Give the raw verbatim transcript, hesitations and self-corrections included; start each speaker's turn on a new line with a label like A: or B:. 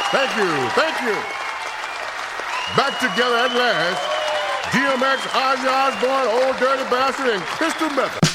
A: Thank you, thank you. Back together at last, D M X, Ozzy Osbourne, Old Dirty Bastard, and Crystal Method.